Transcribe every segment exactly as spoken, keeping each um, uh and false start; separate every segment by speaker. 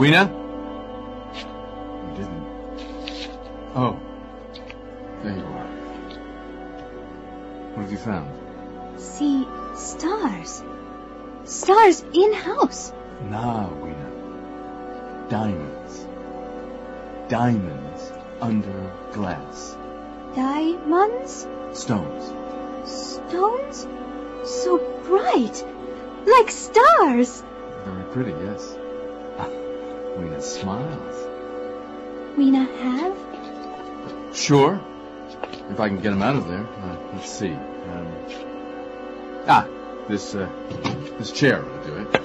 Speaker 1: Weena? You didn't. Oh. There you are. What have you found?
Speaker 2: See, stars. Stars in-house.
Speaker 1: Nah, Weena. Diamonds. Diamonds under glass.
Speaker 2: Diamonds?
Speaker 1: Stones.
Speaker 2: Stones? So bright. Like stars.
Speaker 1: Very pretty, yes. Weena smiles.
Speaker 2: Weena have?
Speaker 1: Sure. If I can get him out of there. Uh, let's see. Um, ah, this, uh, this chair will do it.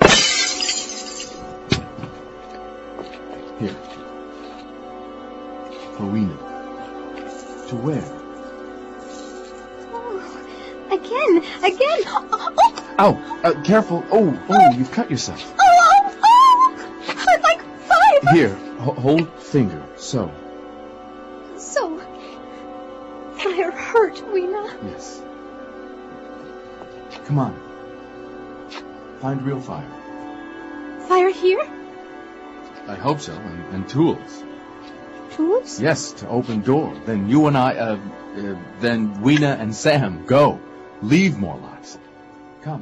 Speaker 1: Here. For Weena. To wear.
Speaker 2: Oh, again, again. Oh, oh.
Speaker 1: Ow! Uh, careful. Oh, oh, you've cut yourself.
Speaker 2: Oh, oh, oh! I'm like five.
Speaker 1: Here, ho hold finger. So.
Speaker 2: So. Fire hurt, Weena.
Speaker 1: Yes. Come on. Find real fire.
Speaker 2: Fire here?
Speaker 1: I hope so. And, and tools.
Speaker 2: Tools?
Speaker 1: Yes, to open door. Then you and I, uh, uh, then Weena and Sam, go. Leave more lives. Come.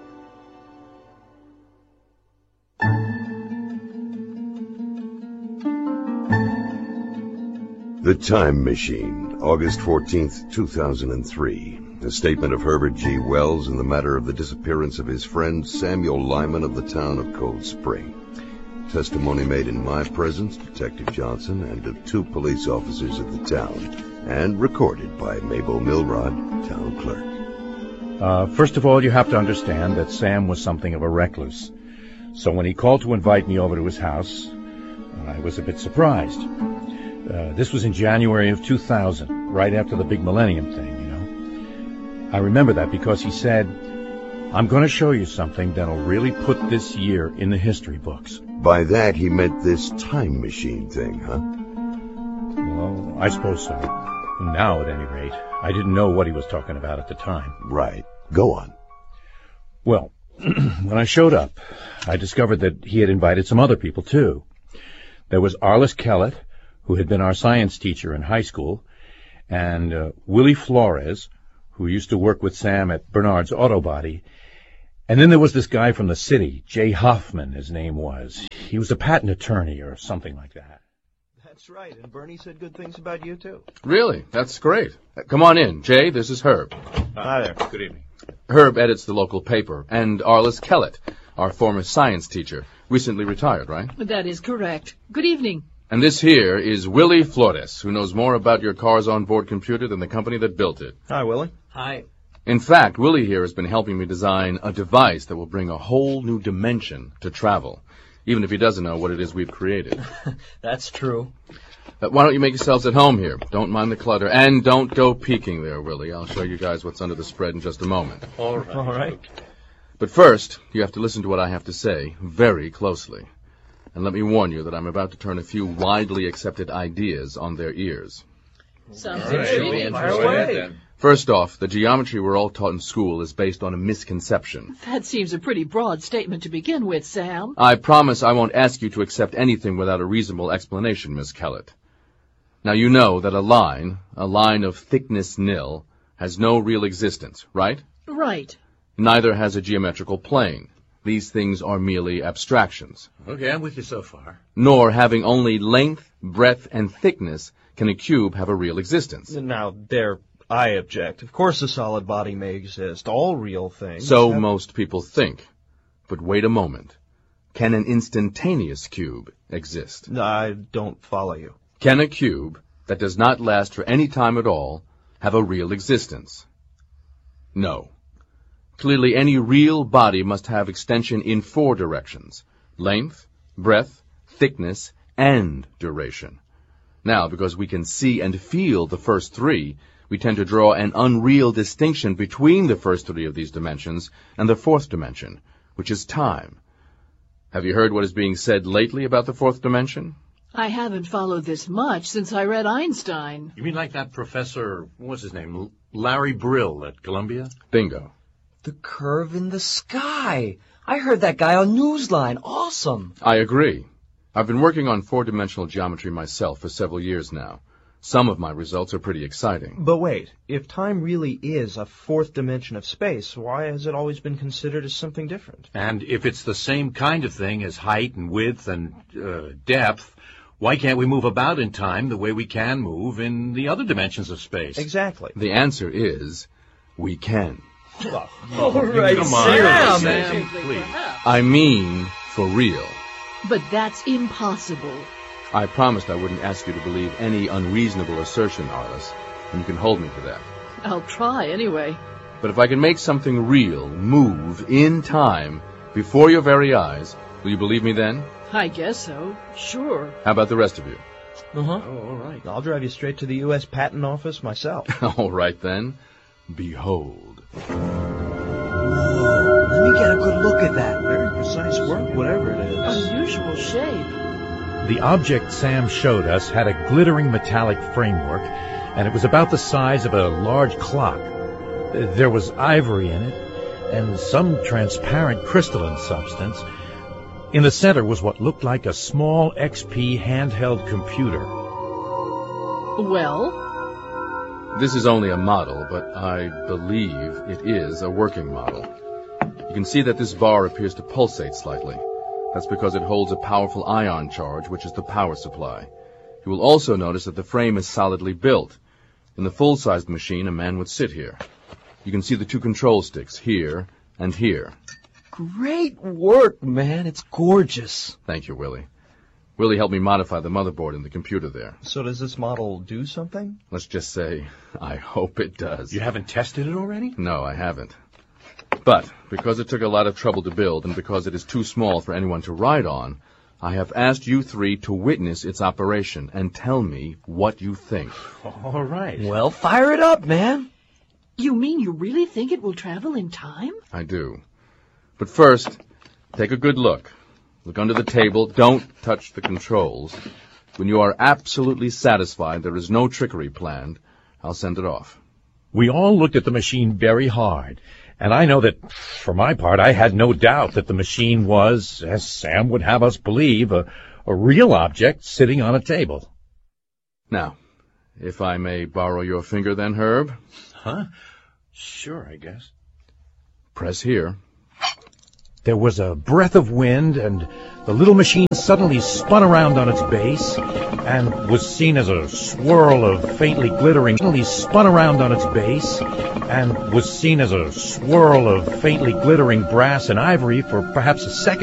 Speaker 3: The Time Machine, August fourteenth, two thousand three. A statement of Herbert G. Wells in the matter of the disappearance of his friend Samuel Lyman of the town of Cold Spring. Testimony made in my presence, Detective Johnson, and of two police officers of the town, and recorded by Mabel Milrod, town clerk.
Speaker 4: Uh, first of all, you have to understand that Sam was something of a recluse. So when he called to invite me over to his house, I was a bit surprised. Uh, this was in January of two thousand, right after the big Millennium thing, you know. I remember that because he said, I'm going to show you something that'll really put this year in the history books.
Speaker 3: By that, he meant this time machine thing, huh?
Speaker 4: Well, I suppose so. Now, at any rate. I didn't know what he was talking about at the time.
Speaker 3: Right. Go on.
Speaker 4: Well, when I showed up, I discovered that he had invited some other people, too. There was Arliss Kellett, who had been our science teacher in high school, and uh, Willie Flores, who used to work with Sam at Bernard's Auto Body. And then there was this guy from the city, Jay Hoffman, his name was. He was a patent attorney or something like that.
Speaker 5: That's right, and Bernie said good things about you, too.
Speaker 1: Really? That's great. Uh, come on in. Jay, this is Herb.
Speaker 5: Hi there.
Speaker 4: Good evening.
Speaker 1: Herb edits the local paper, and Arliss Kellett, our former science teacher, recently retired, right?
Speaker 6: That is correct. Good evening.
Speaker 1: And this here is Willie Flores, who knows more about your car's onboard computer than the company that built it.
Speaker 5: Hi, Willie.
Speaker 6: Hi.
Speaker 1: In fact, Willie here has been helping me design a device that will bring a whole new dimension to travel, even if he doesn't know what it is we've created.
Speaker 6: That's true.
Speaker 1: But why don't you make yourselves at home here? Don't mind the clutter. And don't go peeking there, Willie. I'll show you guys what's under the spread in just a moment.
Speaker 6: All right.
Speaker 5: All right.
Speaker 1: But first, you have to listen to what I have to say very closely. And let me warn you that I'm about to turn a few widely accepted ideas on their ears.
Speaker 6: Sounds
Speaker 5: All right.
Speaker 6: interesting.
Speaker 5: Fire away.
Speaker 1: First off, the geometry we're all taught in school is based on a misconception.
Speaker 6: That seems a pretty broad statement to begin with, Sam.
Speaker 1: I promise I won't ask you to accept anything without a reasonable explanation, Miss Kellett. Now, you know that a line, a line of thickness nil, has no real existence, right?
Speaker 6: Right.
Speaker 1: Neither has a geometrical plane. These things are merely abstractions.
Speaker 4: Okay, I'm with you so far.
Speaker 1: Nor, having only length, breadth, and thickness, can a cube have a real existence.
Speaker 5: Now, there, I object. Of course a solid body may exist. All real things.
Speaker 1: So
Speaker 5: have...
Speaker 1: most people think. But wait a moment. Can an instantaneous cube exist?
Speaker 5: I don't follow you.
Speaker 1: Can a cube that does not last for any time at all have a real existence? No. Clearly, any real body must have extension in four directions: length, breadth, thickness, and duration. Now, because we can see and feel the first three, we tend to draw an unreal distinction between the first three of these dimensions and the fourth dimension, which is time. Have you heard what is being said lately about the fourth dimension?
Speaker 6: I haven't followed this much since I read Einstein.
Speaker 4: You mean like that professor, what's his name, L- Larry Brill at Columbia?
Speaker 1: Bingo.
Speaker 7: The curve in the sky. I heard that guy on Newsline. Awesome.
Speaker 1: I agree. I've been working on four-dimensional geometry myself for several years now. Some of my results are pretty exciting.
Speaker 5: But wait, if time really is a fourth dimension of space, why has it always been considered as something different?
Speaker 4: And if it's the same kind of thing as height and width and uh, depth, why can't we move about in time the way we can move in the other dimensions of space?
Speaker 5: Exactly.
Speaker 1: The answer is, we can.
Speaker 5: All right,
Speaker 4: Come on,
Speaker 5: Sam.
Speaker 4: Sam, please.
Speaker 1: I mean, for real.
Speaker 6: But that's impossible.
Speaker 1: I promised I wouldn't ask you to believe any unreasonable assertion, Arliss, and you can hold me to that.
Speaker 6: I'll try anyway.
Speaker 1: But if I can make something real move in time before your very eyes, will you believe me then?
Speaker 6: I guess so. Sure.
Speaker 1: How about the rest of you?
Speaker 5: Uh-huh. Oh, all right. I'll drive you straight to the U S Patent Office myself.
Speaker 1: All right, then. Behold.
Speaker 5: Let me get a good look at that. Very precise work, whatever it is.
Speaker 6: Unusual shape.
Speaker 4: The object Sam showed us had a glittering metallic framework, and it was about the size of a large clock. There was ivory in it, and some transparent crystalline substance. In the center was what looked like a small X P handheld computer.
Speaker 6: Well?
Speaker 1: This is only a model, but I believe it is a working model. You can see that this bar appears to pulsate slightly. That's because it holds a powerful ion charge, which is the power supply. You will also notice that the frame is solidly built. In the full-sized machine, a man would sit here. You can see the two control sticks, here and here.
Speaker 5: Great work, man. It's gorgeous.
Speaker 1: Thank you, Willie. Willie helped me modify the motherboard in the computer there.
Speaker 5: So does this model do something?
Speaker 1: Let's just say, I hope it does.
Speaker 4: You haven't tested it already?
Speaker 1: No, I haven't. But, because it took a lot of trouble to build, and because it is too small for anyone to ride on, I have asked you three to witness its operation and tell me what you think.
Speaker 4: All right.
Speaker 5: Well, fire it up, man.
Speaker 6: You mean you really think it will travel in time?
Speaker 1: I do. But first, take a good look. Look under the table. Don't touch the controls. When you are absolutely satisfied there is no trickery planned, I'll send it off.
Speaker 4: We all looked at the machine very hard, and I know that, for my part, I had no doubt that the machine was, as Sam would have us believe, a, a real object sitting on a table.
Speaker 1: Now, if I may borrow your finger then, Herb.
Speaker 4: Huh? Sure, I guess.
Speaker 1: Press here.
Speaker 4: There was a breath of wind, and the little machine suddenly spun around on its base, and was seen as a swirl of faintly glittering, suddenly spun around on its base, and was seen as a swirl of faintly glittering brass and ivory for perhaps a second.